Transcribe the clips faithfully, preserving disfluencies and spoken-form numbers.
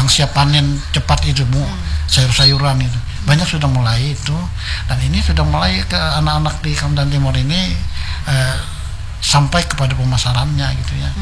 yang siap panen cepat itu Bu, hmm. sayur-sayuran itu banyak sudah mulai itu, dan ini sudah mulai ke anak-anak di Kalimantan Timur ini eh, sampai kepada pemasarannya gitu ya.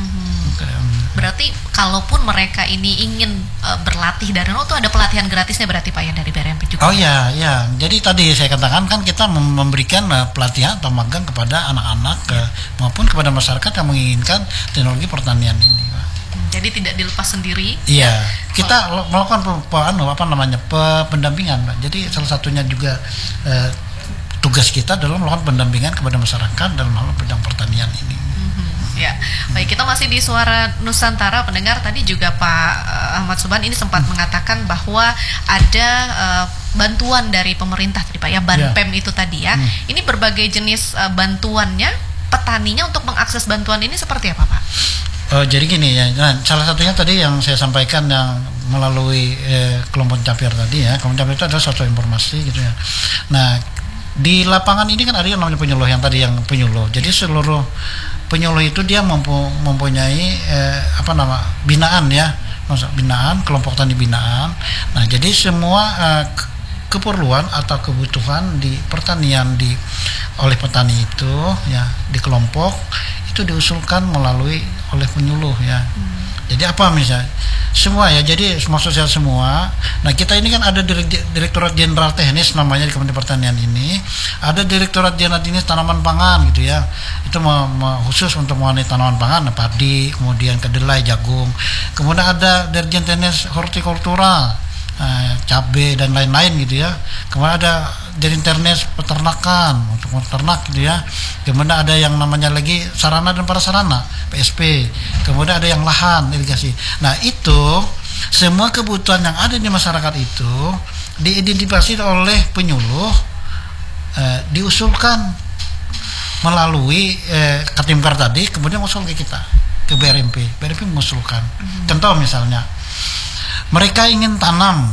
Hmm. Berarti kalaupun mereka ini ingin uh, berlatih dari nol, itu ada pelatihan gratisnya berarti Pak ya dari B R M P juga? Oh iya, ya. Jadi tadi saya katakan kan kita memberikan uh, pelatihan atau magang kepada anak-anak uh, maupun kepada masyarakat yang menginginkan teknologi pertanian ini, Pak. Hmm, jadi tidak dilepas sendiri? Iya, kita oh. melakukan apa, apa namanya pendampingan, Pak. Jadi salah satunya juga uh, tugas kita adalah melakukan pendampingan kepada masyarakat dalam hal bidang pertanian ini. Ya, baik, kita masih di Suara Nusantara. Pendengar, tadi juga Pak uh, Ahmad Subhan ini sempat hmm. mengatakan bahwa ada uh, bantuan dari pemerintah tadi Pak ya, Banpem ya. Itu tadi ya. Hmm. Ini berbagai jenis uh, bantuannya, petaninya untuk mengakses bantuan ini seperti apa Pak? Uh, jadi gini ya, nah, salah satunya tadi yang saya sampaikan yang melalui eh, kelompok Capir tadi ya. Kelompok Capir itu adalah suatu informasi gitu ya. Nah, di lapangan ini kan ada yang namanya penyuluh, yang tadi yang penyuluh. Jadi seluruh penyuluh itu dia mampu mempunyai eh, apa nama binaan ya, maksud binaan, kelompok tani binaan. Nah, jadi semua eh, keperluan atau kebutuhan di pertanian di oleh petani itu ya di kelompok itu diusulkan melalui oleh penyuluh ya. Hmm. Jadi apa misalnya semua ya, jadi maksud saya semua. Nah, kita ini kan ada Direktorat Jenderal Teknis namanya di Kementerian Pertanian ini, ada Direktorat Jenderal Teknis Tanaman Pangan gitu ya, itu me- me- khusus untuk mengenai tanaman pangan, padi, kemudian kedelai, jagung. Kemudian ada Dirjen Teknis Hortikultura, eh, cabai dan lain-lain gitu ya. Kemudian ada Dirjen Teknis Peternakan untuk peternak gitu ya. Kemudian ada yang namanya lagi sarana dan prasarana P S P. Kemudian ada yang lahan irigasi. Nah, itu semua kebutuhan yang ada di masyarakat itu diidentifikasi oleh penyuluh, eh, diusulkan melalui eh, Katimkar tadi, kemudian usul ke kita, ke B R M P. B R M P mengusulkan. Mm-hmm. Contoh misalnya, mereka ingin tanam,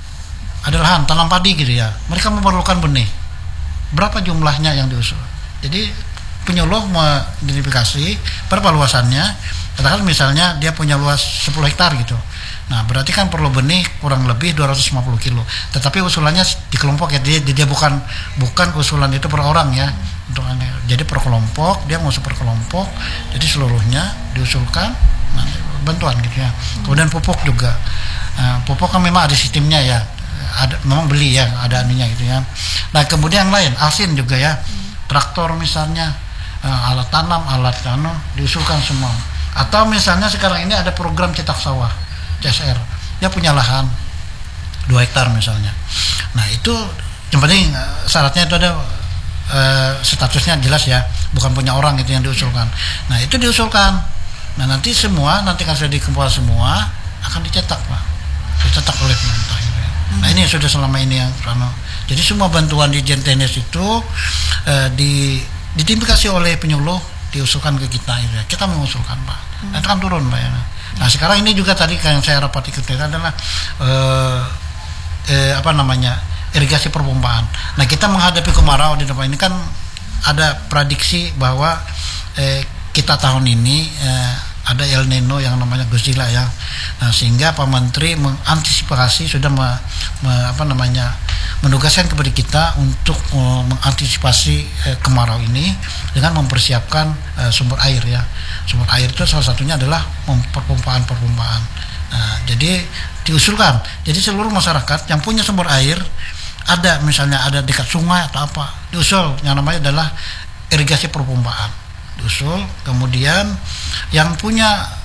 ada lahan tanam padi gitu ya, mereka memerlukan benih. Berapa jumlahnya yang diusul? Jadi penyuluh mengidentifikasi berapa luasannya. Katakan misalnya dia punya luas sepuluh hektar gitu. Nah, berarti kan perlu benih kurang lebih dua ratus lima puluh kilo. Tetapi usulannya di kelompok ya, dia, dia bukan bukan usulan itu per orang ya. Untuk jadi per kelompok, dia ngusung per kelompok. Jadi seluruhnya diusulkan nanti bantuan gitu ya. Kemudian pupuk juga. Nah, pupuk kan memang ada sistemnya ya. Ada memang beli ya, ada anunya gitu ya. Nah, kemudian yang lain, alsin juga ya. Traktor misalnya, alat tanam, alat tanam diusulkan semua. Atau misalnya sekarang ini ada program cetak sawah, C S R. Dia punya lahan dua hektar misalnya. Nah, itu yang penting syaratnya itu ada uh, statusnya jelas ya, bukan punya orang itu yang diusulkan. Nah, itu diusulkan. Nah, nanti semua nanti kan sudah dikumpul semua akan dicetak, Pak. Dicetak oleh pemerintah. Nah, ini sudah selama ini yang selama. Jadi semua bantuan di Jentenis itu uh, di diidentifikasi oleh penyuluh, diusulkan ke kita gitu ya. Kita mengusulkan, Pak. Hmm. Nah, itu kan turun, Pak ya. Nah, sekarang ini juga tadi yang saya rapat ikut adalah uh, eh, apa namanya? irigasi perpompaan. Nah, kita menghadapi kemarau di depan ini kan ada prediksi bahwa eh, kita tahun ini eh, ada El Nino yang namanya Godzilla ya. Nah, sehingga Pak Menteri mengantisipasi sudah me, me, apa namanya menugaskan kepada kita untuk uh, mengantisipasi uh, kemarau ini dengan mempersiapkan uh, sumber air ya. Sumber air itu salah satunya adalah perpompaan-perpompaan. Nah, jadi diusulkan. Jadi seluruh masyarakat yang punya sumber air ada misalnya ada dekat sungai atau apa, diusul yang namanya adalah irigasi perpompaan. Diusul, kemudian yang punya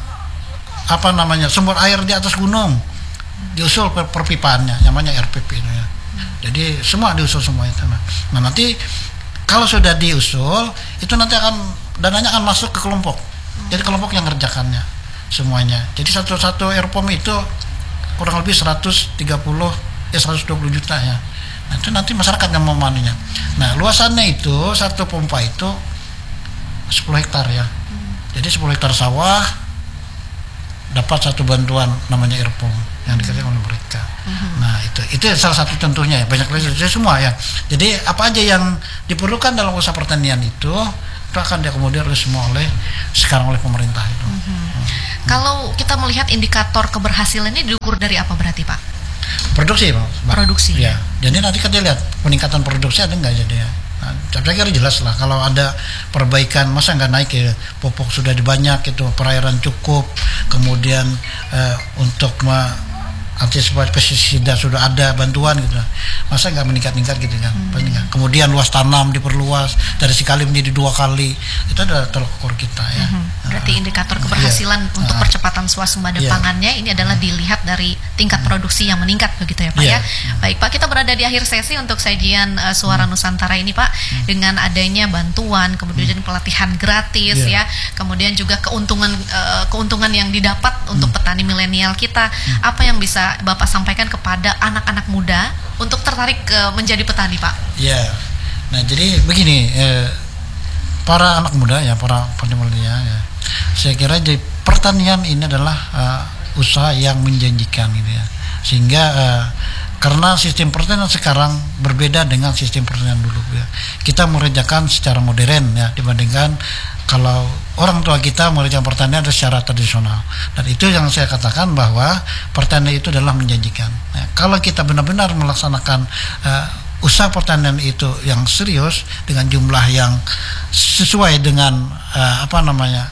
apa namanya sumber air di atas gunung diusul per perpipaannya, namanya R P P ya. Jadi semua diusul semua itu. Nah, nanti kalau sudah diusul itu nanti akan dananya akan masuk ke kelompok. Jadi kelompok yang ngerjakannya semuanya. Jadi satu-satu R P O M itu kurang lebih seratus tiga puluh ya seratus dua puluh juta ya. Nah, itu nanti masyarakat yang mau manunya. Nah, luasannya itu satu pompa itu sepuluh hektar ya. Jadi sepuluh hektar sawah dapat satu bantuan namanya R P O M yang dikasih oleh mereka. Uh-huh. Nah, itu itu salah satu contohnya ya, banyak lagi semua ya. Jadi apa aja yang diperlukan dalam usaha pertanian itu itu akan diakomodir oleh semua oleh sekarang oleh pemerintah itu. Uh-huh. Hmm. Kalau kita melihat indikator keberhasilan ini diukur dari apa berarti Pak? Produksi Pak. Produksi. Ya. Jadi nanti kita lihat peningkatan produksi ada nggak jadi ya. Nah, saya kira jelas lah kalau ada perbaikan, masa nggak naik ya, pupuk sudah dibanyak itu, perairan cukup, kemudian eh, untuk me- antisipasi pestisida sudah ada bantuan gitu, masa nggak meningkat-meningkat gitu kan. Hmm. Kemudian luas tanam diperluas dari sekali menjadi dua kali, itu adalah tolak ukur kita ya. Hmm. Berarti uh, indikator keberhasilan yeah. untuk uh, percepatan swasembada yeah. pangannya ini adalah dilihat dari tingkat produksi yang meningkat begitu ya Pak yeah. ya. Baik Pak, kita berada di akhir sesi untuk sajian uh, Suara Nusantara ini Pak, hmm. dengan adanya bantuan, kemudian hmm. pelatihan gratis yeah. ya, kemudian juga keuntungan uh, keuntungan yang didapat hmm. untuk petani milenial kita, hmm. apa yang bisa Bapak sampaikan kepada anak-anak muda untuk tertarik ke menjadi petani Pak? Ya, nah jadi begini, eh, para anak muda ya, para petani milenial ya, saya kira jadi pertanian ini adalah uh, usaha yang menjanjikan gitu ya, sehingga uh, karena sistem pertanian sekarang berbeda dengan sistem pertanian dulu ya. Kita mengerjakan secara modern ya dibandingkan kalau orang tua kita mengerjakan pertanian secara tradisional. Dan itu yang saya katakan bahwa pertanian itu adalah menjanjikan. Nah, kalau kita benar-benar melaksanakan uh, usaha pertanian itu yang serius dengan jumlah yang sesuai dengan uh, apa namanya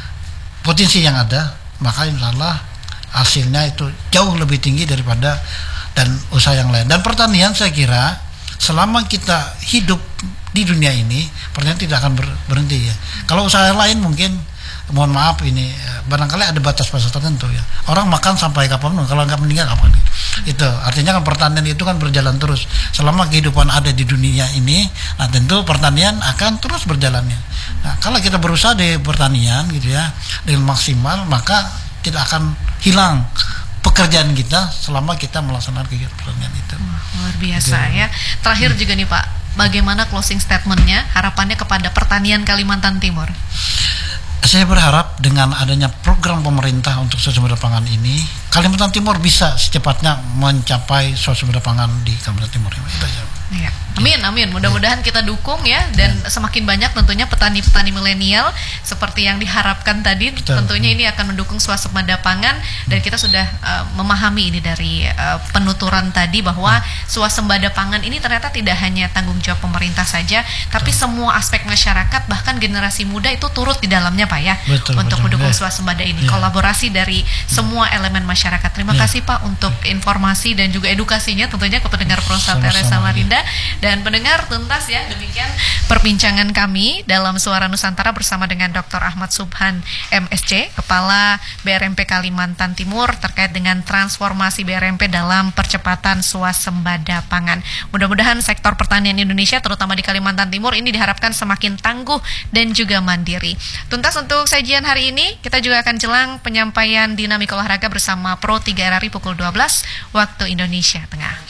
potensi yang ada, maka insya Allah hasilnya itu jauh lebih tinggi daripada dan usaha yang lain. Dan pertanian saya kira selama kita hidup di dunia ini, pertanian tidak akan ber, berhenti ya. Kalau usaha lain mungkin, mohon maaf ini barangkali ada batas-batas tertentu ya. Orang makan sampai kapan pun, kalau nggak meninggal kapan? Itu artinya kan pertanian itu kan berjalan terus. Selama kehidupan ada di dunia ini, nah tentu pertanian akan terus berjalannya. Nah, kalau kita berusaha di pertanian gitu ya dengan maksimal, maka tidak akan hilang pekerjaan kita selama kita melaksanakan kegiatan pertanian itu. Wah, luar biasa gitu. Ya. Terakhir hmm. juga nih Pak, bagaimana closing statementnya, harapannya kepada pertanian Kalimantan Timur? Saya berharap dengan adanya program pemerintah untuk swasembada pangan ini, Kalimantan Timur bisa secepatnya mencapai swasembada pangan di Kalimantan Timur. Itu aja. Ya. Amin, amin. Mudah-mudahan kita dukung ya, dan ya. semakin banyak tentunya petani-petani milenial seperti yang diharapkan tadi. Betul. Tentunya ini akan mendukung swasembada pangan, dan kita sudah uh, memahami ini dari uh, penuturan tadi bahwa swasembada pangan ini ternyata tidak hanya tanggung jawab pemerintah saja, tapi betul. semua aspek masyarakat, bahkan generasi muda itu turut di dalamnya Pak ya, betul, untuk betul. mendukung ya. swasembada ini. Ya. Kolaborasi dari semua elemen masyarakat. Terima ya. kasih Pak untuk informasi dan juga edukasinya tentunya ke pendengar Prosat R S Samarinda. Dan pendengar tuntas ya, demikian perbincangan kami dalam Suara Nusantara bersama dengan Doktor Ahmad Subhan M Si, Kepala B R M P Kalimantan Timur, terkait dengan transformasi B R M P dalam percepatan swasembada pangan. Mudah-mudahan sektor pertanian Indonesia terutama di Kalimantan Timur ini diharapkan semakin tangguh dan juga mandiri. Tuntas untuk sajian hari ini, kita juga akan jelang penyampaian dinamika olahraga bersama Pro tiga R R I pukul dua belas waktu Indonesia Tengah.